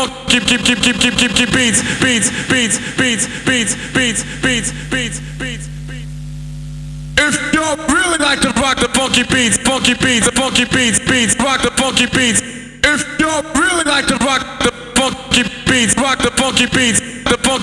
funky beats. If y'all really like to rock the funky beats, rock the funky beats. If y'all really like to rock the funky beats, rock the funky beats, the funky